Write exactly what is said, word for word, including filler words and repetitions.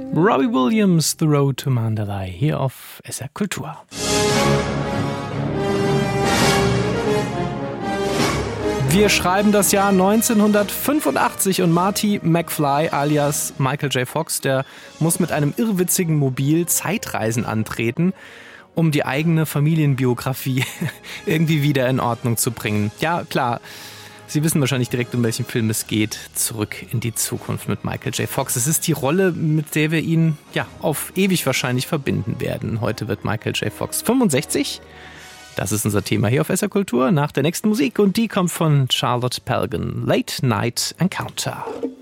Robbie Williams, The Road to Mandalay, hier auf S R Kultur. Wir schreiben das Jahr neunzehnhundertfünfundachtzig und Marty McFly alias Michael J. Fox, der muss mit einem irrwitzigen Mobil Zeitreisen antreten, um die eigene Familienbiografie irgendwie wieder in Ordnung zu bringen. Ja, klar, Sie wissen wahrscheinlich direkt, um welchen Film es geht. Zurück in die Zukunft mit Michael J. Fox. Es ist die Rolle, mit der wir ihn ja auf ewig wahrscheinlich verbinden werden. Heute wird Michael J. Fox fünfundsechzig. Das ist unser Thema hier auf S R Kultur nach der nächsten Musik und die kommt von Charlotte Pelgin. Late Night Encounter.